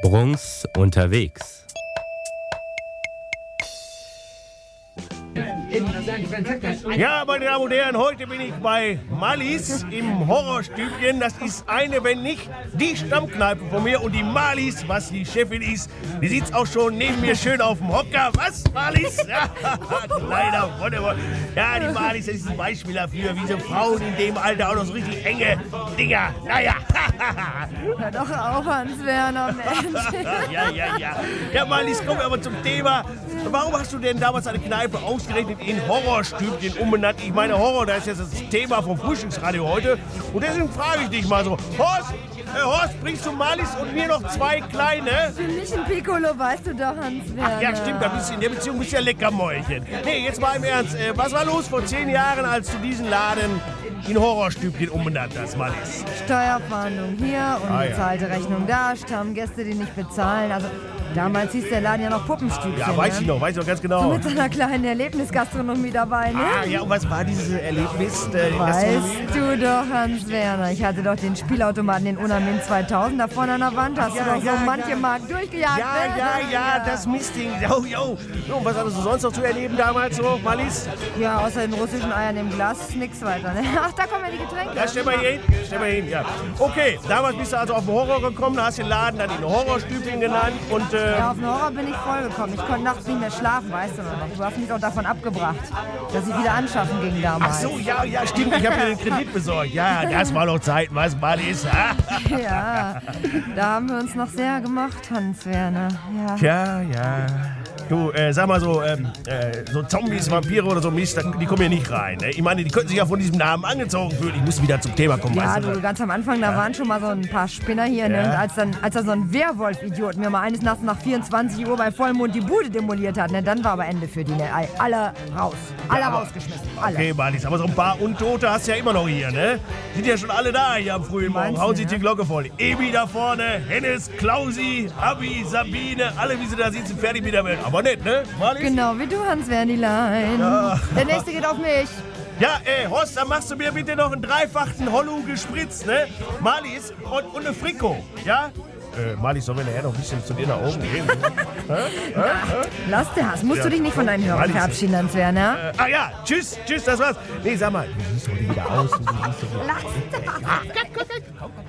Bruns unterwegs. Ja, meine Damen und Herren, heute bin ich bei Marlies im Horrorstübchen. Das ist eine, wenn nicht die Stammkneipe von mir. Und die Marlies, was die Chefin ist, die sitzt auch schon neben mir schön auf dem Hocker. Was, Marlies? Ja, kleiner Wunderbar. Ja, die Marlies, das ist ein Beispiel dafür, wie so Frauen in dem Alter auch noch so richtig enge Dinger. Naja. Hör doch auf, Hans-Werner, Mensch. Ja. Ja, Marlies, kommen wir aber zum Thema. Warum hast du denn damals eine Kneipe ausgerechnet in Horrorstübchen umbenannt? Ich meine, Horror, das ist jetzt das Thema vom Frühstücksradio heute. Und deswegen frage ich dich mal so, Horst, bringst du Marlies und mir noch 2 kleine? Für mich ein Piccolo, weißt du doch, Hans-Werner. Ach ja, stimmt, da bist du in der Beziehung bist du ja Leckermäulchen. Nee, jetzt mal im Ernst. Was war los vor 10 Jahren, als du diesen Laden in Horrorstübchen umbenannt hast, Marlies? Steuerfahndung hier, unbezahlte Rechnung da, Stammgäste, die nicht bezahlen. Also damals hieß der Laden ja noch Puppenstübchen. Ja, weiß ich noch ganz genau. So mit so einer kleinen Erlebnisgastronomie dabei, ne? Ah, ja, und was war dieses Erlebnis? Weißt du doch, Hans-Werner, ich hatte doch den Spielautomaten in Unamin 2000 da vorne an der Wand. Hast du doch so manche Mark durchgejagt, ne? Ja, das Mistding. Jo. Und was hattest du sonst noch zu erleben damals so, Marlies? Ja, außer den russischen Eiern im Glas nix weiter, ne? Ach, da kommen ja die Getränke. Ja, stell mal hin, ja. Okay, damals bist du also auf den Horror gekommen, hast den Laden dann in Horrorstübchen genannt und... Ja, auf den Horror bin ich vollgekommen. Ich konnte nachts nicht mehr schlafen, weißt du noch. Du hast mich auch davon abgebracht, dass ich wieder anschaffen ging damals. Ach so, ja, stimmt, ich habe dir den Kredit besorgt. Ja, das war noch Zeit, was Marlies. Ja, da haben wir uns noch sehr gemocht, Hans-Werner. Ja. Du, sag mal so, so Zombies, Vampire oder so Mist, die kommen hier nicht rein. Ne? Ich meine, die könnten sich ja von diesem Namen angezogen fühlen. Ich muss wieder zum Thema kommen, ja, weißt du? Du, ganz am Anfang, da waren schon mal so ein paar Spinner hier. Ne? Und als da so ein Werwolf-Idiot mir mal eines Nachts nach 24 Uhr bei Vollmond die Bude demoliert hat, ne? Dann war aber Ende für die. Ne? Alle raus. Alle rausgeschmissen. Alle. Okay, Marlies, aber so ein paar Untote hast du ja immer noch hier, ne? Sind ja schon alle da hier am frühen Morgen. Hauen sich die Glocke voll. Ebi da vorne, Hennes, Klausi, Abi, Sabine, alle wie sie da sitzen, fertig mit der Welt. Aber nett, ne, Marlies? Genau, wie du, Hans-Wernilein. Ja. Der nächste geht auf mich. Ja, Horst, dann machst du mir bitte noch einen 3-fachen Hollow gespritzt, ne? Marlies und eine Frikot, ja? Marlies, sollen wir nachher noch ein bisschen zu dir nach oben gehen? Lass der Hass. Musst du dich nicht von deinen Hörern verabschieden, Hans-Werner? Ja, tschüss, das war's. Nee, sag mal, wie siehst du heute wieder aus? Lass das. Komm.